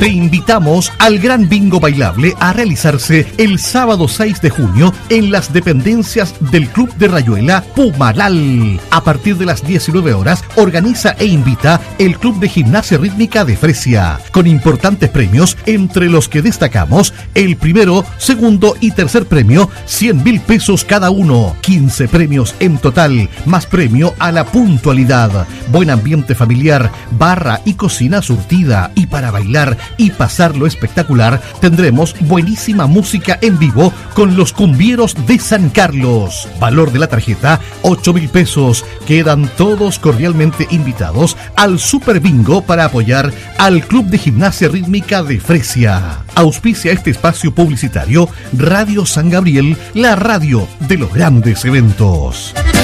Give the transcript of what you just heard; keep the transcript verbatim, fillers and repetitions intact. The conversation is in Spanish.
Te invitamos al Gran Bingo Bailable a realizarse el sábado seis de junio en las dependencias del Club de Rayuela Pumalal. A partir de las diecinueve horas organiza e invita el Club de Gimnasia Rítmica de Fresia, con importantes premios, entre los que destacamos el primero, segundo y tercer premio, cien mil pesos cada uno, quince premios en total, más premio a la puntualidad. Buen ambiente familiar, barra y cocina surtida, y para bailar y pasarlo espectacular tendremos buenísima música en vivo con los cumbieros de San Carlos. Valor de la tarjeta ocho mil pesos. Quedan todos cordialmente invitados al Super Bingo para apoyar al Club de Gimnasia Rítmica de Fresia. Auspicia este espacio publicitario Radio San Gabriel, la radio de los grandes eventos.